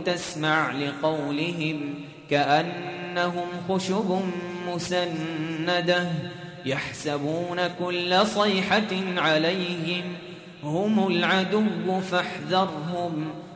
تسمع لقولهم كأنهم خشب مسندة يحسبون كل صيحة عليهم هم العدو فاحذرهم